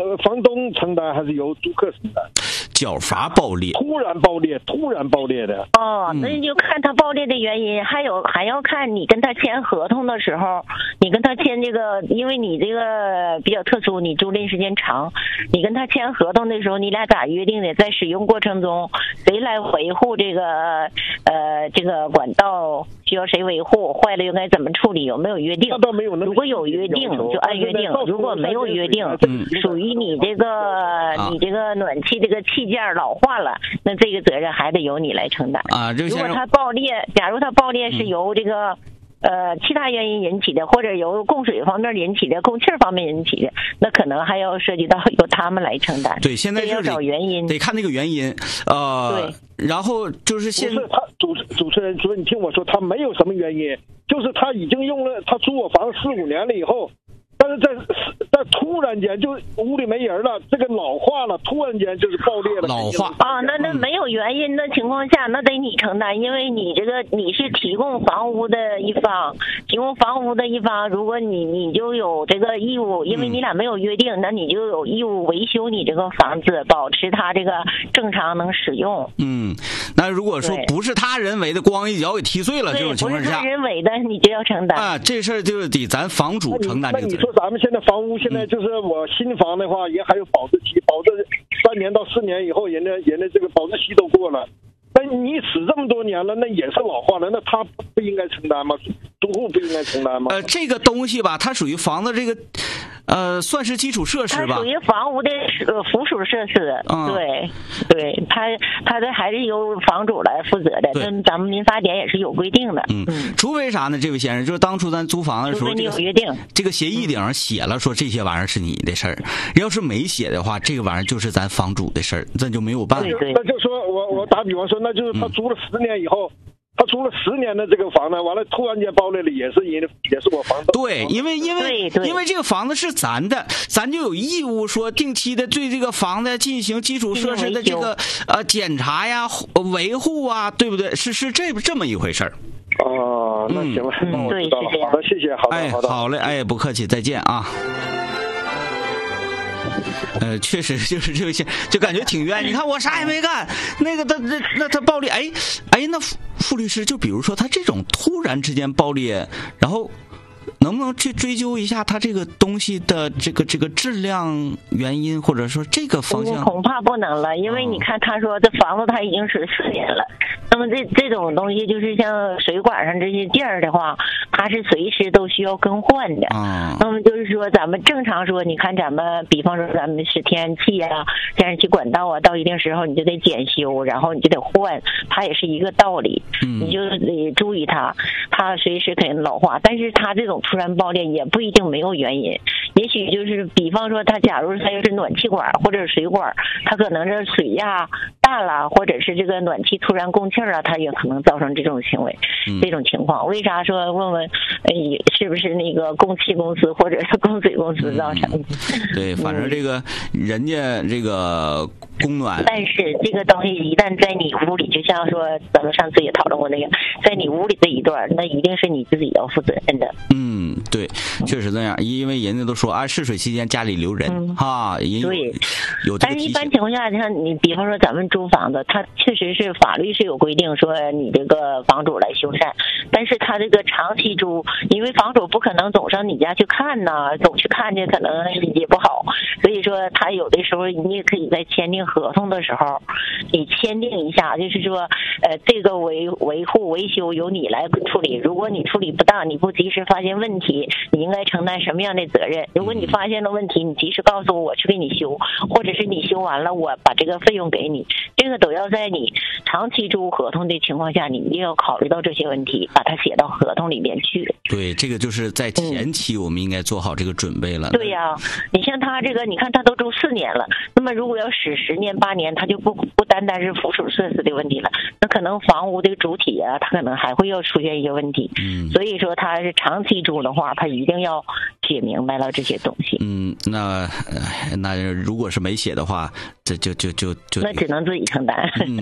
房东承担还是由租客承担？ 角阀爆裂， 突然爆裂的。 那你就看他爆裂的原因，还要看你跟他签合同的时候，你跟他签这个，因为你这个比较特殊，你租赁时间长，你跟他签合同的时候，你俩咋约定的？在使用过程中，谁来维护这个管道？需要谁维护？坏了又该怎么处理？有没有约定？如果有约定就按约定，如果没有约定，属于你这个暖气这个器件老化了，那这个责任还得由你来承担啊。如果它爆裂，假如它爆裂是由这个其他原因引起的，或者由供水方面引起的、供气方面引起的，那可能还要涉及到由他们来承担。 对，现在要找原因， 得看那个原因。对，然后就是不是他主持人说，你听我说，他没有什么原因，就是他已经用了，他租我房4、5年了以后。但是在突然间就屋里没人了，这个老化了，突然间就是爆裂了。 老化啊，那没有原因的情况下，那得你承担，因为你是提供房屋的一方，如果你就有这个义务，因为你俩没有约定，那你就有义务维修你这个房子，保持它这个正常能使用。 那如果说不是他人为的，咣一脚给踢碎了，这种情况下， 不是他人为的，你就要承担啊。这事儿就得咱房主承担这个责任。 那你说咱们现在房屋现在就是我新房的话，也还有保质期，保质3年到4年以后，人家这个保质期都过了。那你使这么多年了，那也是老化了，那他不应该承担吗？租户不应该承担吗？ 这个东西吧，它属于房子这个算是基础设施吧， 它属于房屋的附属设施。对，它这还是由房主来负责的，跟咱们民法典也是有规定的。 除非啥呢？这位先生，就是当初咱租房的时候， 你有约定， 这个协议顶上写了说这些玩意儿是你的事儿，要是没写的话，这个玩意儿就是咱房主的事儿，咱就没有办法。 那就说我打比方说，那就是他租了10年以后。他租了10年的这个房呢，完了突然间爆裂了，也是我房东。 对，因为这个房子是咱的，咱就有义务说定期的对这个房子进行基础设施的这个检查呀、维护啊，对不对？是这么一回事儿。 那行了，那我知道了。好的，谢谢。好的， 好嘞，不客气，再见啊。确实就是这个些，就感觉挺冤。你看我啥也没干，那个他爆裂，那傅律师，就比如说他这种突然之间爆裂，然后能不能去追究一下他这个东西的这个质量原因，或者说这个方向？ 恐怕不能了，因为你看他说这房子他已经是4年了。那么这种东西就是像水管上这些件儿的话，它是随时都需要更换的。那么就是说咱们正常说，你看咱们比方说咱们是天然气啊、天然气管道啊，到一定时候你就得检修，然后你就得换，它也是一个道理。你就得注意它随时可能老化，但是它这种突然爆裂也不一定没有原因，也许就是比方说它假如它要是暖气管或者是水管，它可能这水压大了，或者是这个暖气突然供气了，它也可能造成这种行为，这种情况。为啥说问问是不是那个供气公司或者是供水公司造成？ 对，反正这个人家这个供暖， 但是这个东西一旦在你屋里，就像说咱们上次也讨论过那个，在你屋里这一段，那一定是你自己要负责任的。 对，确实这样，因为人家都说试水期间家里留人对， 有这个。 但是一般情况下，像你比方说咱们租房子，它确实是法律是有规定说你这个房主来修缮，但是他这个长期租，因为房主不可能总上你家去看呐，总去看去可能也不好，所以说他有的时候你也可以在签订合同的时候，你签订一下，就是说这个维护维修由你来处理，如果你处理不当，你不及时发现问题，你应该承担什么样的责任？如果你发现了问题，你及时告诉我去给你修，或者是你修完了我把这个费用给你，这个都要在你长期租合同的情况下，你一定要考虑到这些问题，把它写到合同里面去。 对，这个就是在前期我们应该做好这个准备了。 对呀，你像他这个，你看他都住4年了，那么如果要使10年8年，他就不单单是附属设施的问题了，那可能房屋的主体啊，他可能还会要出现一些问题。所以说他是长期住的话，他一定要写明白了这些东西。 那如果是没写的话，这就那只能自己承担。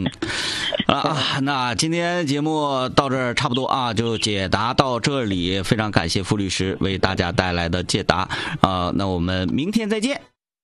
那今天节目到这儿差不多啊，就解答到这里，非常感谢傅律师为大家带来的解答那我们明天再见。